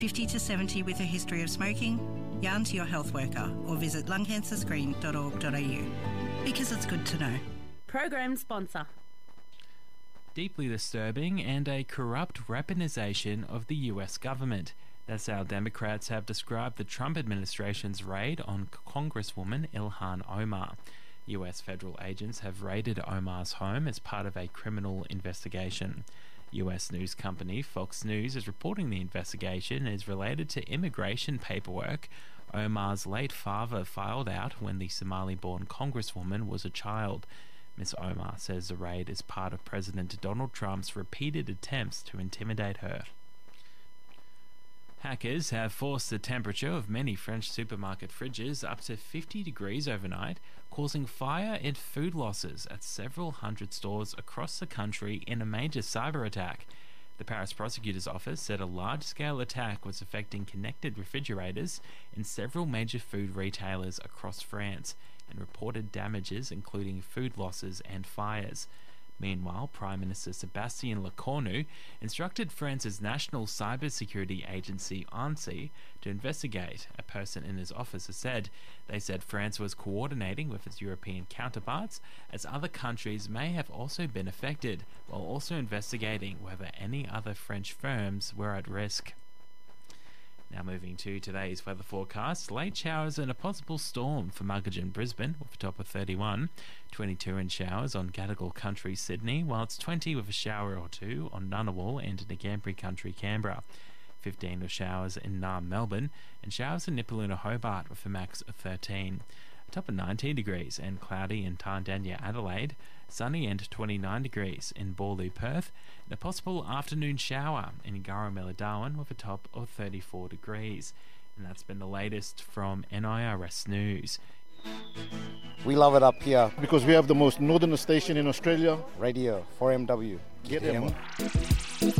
50 to 70 with a history of smoking? Yarn to your health worker or visit lungcancerscreen.org.au. Because it's good to know. Program sponsor. Deeply disturbing and a corrupt weaponization of the US government. That's how Democrats have described the Trump administration's raid on Congresswoman Ilhan Omar. US federal agents have raided Omar's home as part of a criminal investigation. US news company Fox News is reporting the investigation is related to immigration paperwork Omar's late father filed out when the Somali-born Congresswoman was a child. Ms. Omar says the raid is part of President Donald Trump's repeated attempts to intimidate her. Hackers have forced the temperature of many French supermarket fridges up to 50 degrees overnight, causing fire and food losses at several hundred stores across the country in a major cyber attack. The Paris prosecutor's office said a large-scale attack was affecting connected refrigerators in several major food retailers across France and reported damages including food losses and fires. Meanwhile, Prime Minister Sébastien Lecornu instructed France's national cybersecurity agency ANSSI to investigate. A person in his office has said. They said France was coordinating with its European counterparts as other countries may have also been affected, while also investigating whether any other French firms were at risk. Now moving to today's weather forecast. Late showers and a possible storm for Muggeridge and Brisbane with a top of 31. 22 in showers on Gadigal Country, Sydney, while it's 20 with a shower or two on Ngunnawal and Ngambri Country, Canberra. 15 with showers in Naarm, Melbourne, and showers in Nipaluna, Hobart with a max of 13. A top of 19 degrees and cloudy in Tandanya, Adelaide. Sunny and 29 degrees in Boorloo, Perth, and a possible afternoon shower in Gurrumela, Darwin with a top of 34 degrees. And that's been the latest from NIRS News. We love it up here because we have the most northern station in Australia. Radio 4MW. Get them.